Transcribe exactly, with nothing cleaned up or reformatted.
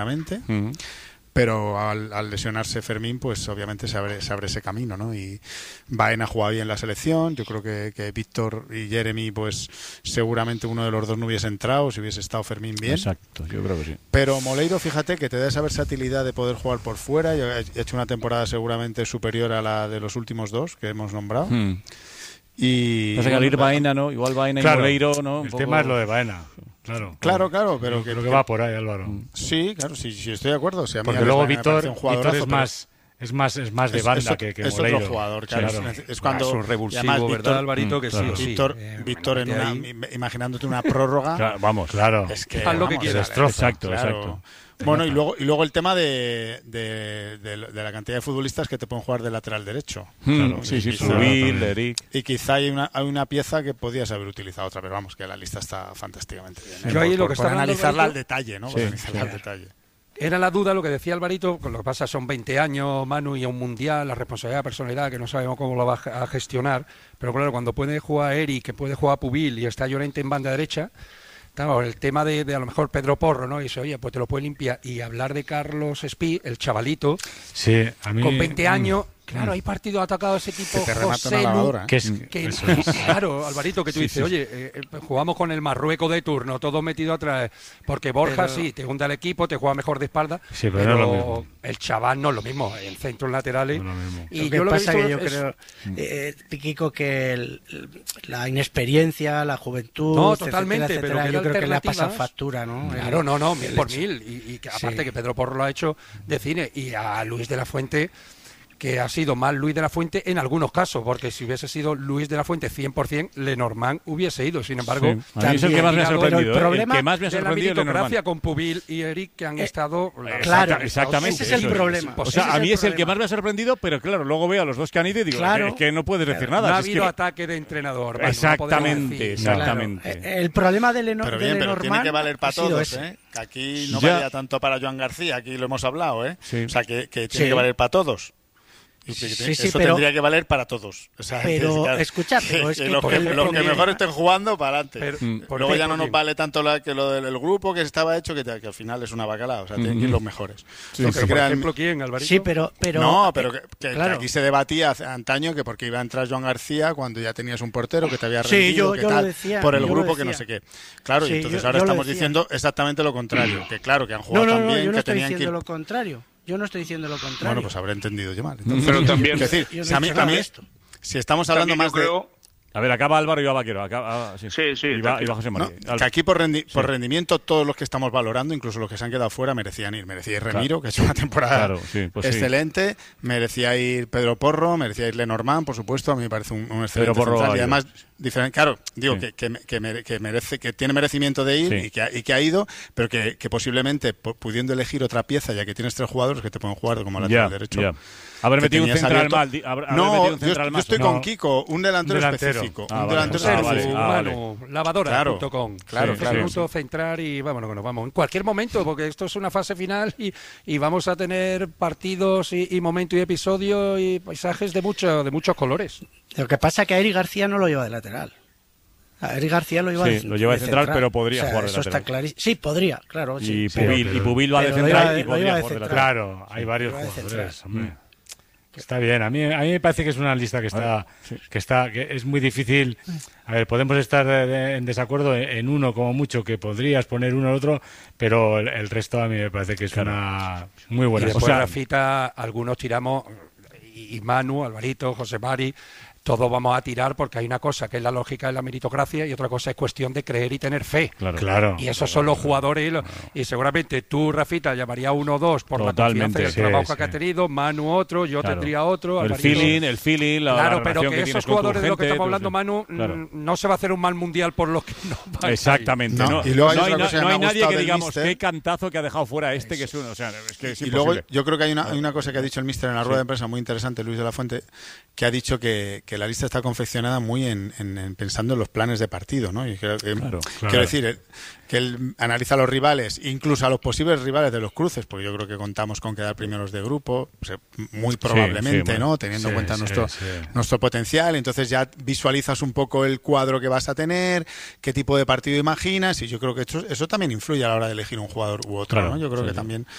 Uh-huh. Pero al, al lesionarse Fermín, pues obviamente se abre, se abre ese camino, ¿no? Y Baena juega bien la selección. Yo creo que, que Víctor y Jeremy, pues seguramente uno de los dos no hubiese entrado si hubiese estado Fermín bien. Exacto, yo creo que sí. Pero Moleiro, fíjate que te da esa versatilidad de poder jugar por fuera. Yo he hecho una temporada seguramente superior a la de los últimos dos que hemos nombrado. Hmm. Y no sé, al ir Baena, ¿no? Igual Baena y claro, Moleiro, ¿no? Un el poco... tema es lo de Baena. Claro, claro, claro, pero yo que, creo que va por ahí, Álvaro. Sí, claro, sí, sí estoy de acuerdo. Sí, a mí porque Alex luego Baena Víctor, un Víctor es más es más es más de es, banda es, que, que es Moleiro. otro jugador, claro. claro. Es, es cuando es un revulsivo, además, ¿verdad, Víctor, Alvarito? Que claro. sí, Víctor, sí. Eh, Víctor en una, ahí. imaginándote una prórroga. Claro, vamos, claro. Es que haz lo que vamos, quieras. Destroza. Exacto, claro. exacto. Bueno, y luego y luego el tema de, de, de, de la cantidad de futbolistas que te pueden jugar de lateral derecho. Hmm, Claro, sí, sí, quizá- Subil, Eric. Y quizá hay una, hay una pieza que podías haber utilizado otra, pero vamos, que la lista está fantásticamente bien. ¿eh? Yo ahí por, lo por, que por está hablando analizarla al Alvarito- detalle, ¿no? Sí, Por analizarla sí. al detalle. Era la duda lo que decía Alvarito, con lo que pasa son veinte años, Manu, y a un mundial, la responsabilidad, la personalidad, que no sabemos cómo lo va a gestionar, pero claro, cuando puede jugar Eric, que puede jugar Pubil y está Llorente en banda derecha, claro, el tema de, de a lo mejor Pedro Porro, ¿no? Y dice, oye, pues te lo puede limpiar, y hablar de Carlos Espí, el chavalito, Sí, a mí con veinte años, claro, hay partidos atacados de ese tipo, Que te remata José una Lu, lavadora, ¿eh? que es que, eso es. claro, Alvarito, que tú Sí, dices, sí. oye, eh, eh, jugamos con el Marruecos de turno, todo metido atrás, porque Borja Pero- sí, te junta el equipo, te juega mejor de espalda, Sí, pero no es lo mismo. el chaval no es lo mismo, en centros laterales. No es lo mismo. Y Lo que yo lo pasa he que visto yo es- creo, eh, Kiko, que el- la inexperiencia, la juventud, No, etcétera, totalmente, pero etcétera, que yo hay creo que le ha pasado alternativas. factura, ¿no? Claro, El- no, no, mil el por hecho. mil. Y, y que aparte Sí. que Pedro Porro lo ha hecho de cine, y a Luis de la Fuente, que ha sido más Luis de la Fuente en algunos casos, porque si hubiese sido Luis de la Fuente cien por ciento, Lenormand hubiese ido. Sin embargo, Sí. A mí es el que más me ha también sorprendido. Pero el ¿eh? problema el que más me ha de la sorprendido es meritocracia Lenormand. con Pubil y Eric, que han Eh, estado... la verdad, claro, han estado exactamente, ese es el súper- problema. O Ese sea, es a el mí es el que problema. más me ha sorprendido, pero claro, luego veo a los dos que han ido y digo, Claro. es que no puedes decir No nada. ha es habido que- ataque de entrenador. Manu, no Exactamente, podemos decir. Claro, exactamente. eh, el problema de, Leno, Pero de bien, pero tiene Lenormand que valer ha para sido todos, ese. ¿eh? Que aquí no Ya. valía tanto para Joan García, aquí lo hemos hablado, ¿eh? Sí. O sea, que, que tiene Sí. que valer para todos. Y que- Sí, sí, eso pero- tendría que valer para todos. O sea, Pero, que, escucha, pero es que los por que, el- los por que el- mejor estén jugando, para adelante. Pero- Mm. ¿por Luego qué? ya no ¿Por nos qué? vale tanto la- que lo del el grupo que estaba hecho, que, te- que al final es una bacalao. O sea, tienen que ir Mm. los mejores. Sí, Los que Pero, por crean- ejemplo, ¿quién, Alvarito? Sí, pero, pero no, pero que, eh, que- que claro. aquí se debatía hace antaño que porque iba a entrar Joan García cuando ya tenías un portero que te había Sí, rendido, yo- que yo lo tal, decía, por el yo lo grupo que no sé decía. qué. Claro, Sí, y entonces yo- ahora yo lo estamos decía. diciendo exactamente lo contrario, que claro, que han No, jugado no, tan no, bien, yo no que estoy tenían que diciendo ir... lo contrario. Yo no estoy diciendo lo contrario. Bueno, pues habré entendido yo mal. Entonces, Pero también- es decir, Yo no si he a mí, dicho a nada mí- de esto. si estamos hablando También más yo de... creo, A ver, acaba Álvaro y va Vaquero. Acaba, ah, sí. Sí, sí, Y va, tranquilo. y va José ¿no? María. Que aquí por, rendi- por rendimiento todos los que estamos valorando, incluso los que se han quedado fuera, merecían ir. Merecía ir Remiro, Claro. que es una temporada Claro, sí, pues sí. excelente. Merecía ir Pedro Porro, merecía ir Lenormand, por supuesto. A mí me parece un, un excelente Porro central. ha Y ido. además, diferente, claro, digo Sí. que, que, que mere- que merece, que tiene merecimiento de ir Sí. y, que ha, y que ha ido, pero que, que posiblemente pu- pudiendo elegir otra pieza, ya que tienes tres jugadores que te pueden jugar como lateral Ya, derecho. ya. Haber que metido un tenías central abierto- mal. di- haber- haber No, metido un yo, central yo más. estoy no. con Kiko, un delantero, Delantero. específico. Ah, un vale. delantero Ah, Serfu, vale, específico. ah, vale. Manu, lavadora Claro, punto com. claro, Sí, claro. Minuto, centrar y vámonos que nos vamos. En cualquier momento, porque esto es una fase final y, y vamos a tener partidos y, y momento y episodio y paisajes de, mucho, de muchos colores. Lo que pasa es que a Eric García no lo lleva de lateral. A Eric García lo lleva Sí, de, lo lleva de central, pero podría O sea, jugar de eso lateral. está clarísimo. Sí, podría, claro. Sí, Y pero- Pubil, y Pubil va de pero lo central iba de- y lo podría iba de jugar de central. lateral. Claro, hay varios Iba de jugadores, central. hombre. Está bien, a mí, a mí me parece que es una lista que está, que está, que es muy difícil. A ver, podemos estar eh, en desacuerdo en uno como mucho, que podrías poner uno al otro, pero el, el resto a mí me parece que es una muy Y buena. después, O sea, Rafita, algunos tiramos, y y Manu, Alvarito, José Mari, todos vamos a tirar porque hay una cosa que es la lógica de la meritocracia y otra cosa es cuestión de creer y tener fe. Claro. claro. Y esos son los jugadores y, lo- y seguramente tú, Rafita, llamaría uno o dos por Totalmente. la confianza y el Sí, trabajo sí. que ha tenido, Manu otro, yo Claro. tendría otro. El Alvarito- feeling, el feeling, la, Claro, la pero relación que que esos tienes con tu jugadores de los que gente, estamos hablando, pues, Manu, claro. mm, no se va a hacer un mal mundial por los que no van a ir. Exactamente. No, No, y luego hay no otra hay, na- cosa que no me hay ha nadie gustado que del digamos míster. qué cantazo que ha dejado fuera este, que es uno. O sea, es que es Y luego imposible. yo creo que hay una, hay una cosa que ha dicho el míster en la rueda de prensa muy interesante, Luis de la Fuente, que ha dicho que, que la lista está confeccionada muy en, en, en pensando en los planes de partido, ¿no? Y creo que, Claro, quiero claro. decir, eh, que él analiza a los rivales, incluso a los posibles rivales de los cruces, porque yo creo que contamos con quedar primeros de grupo, o sea, muy probablemente, sí, ¿no? Teniendo en sí, cuenta sí, nuestro, sí. nuestro potencial, entonces ya visualizas un poco el cuadro que vas a tener, qué tipo de partido imaginas, y yo creo que eso, eso también influye a la hora de elegir un jugador u otro, Claro, ¿no? Yo creo sí, que sí. también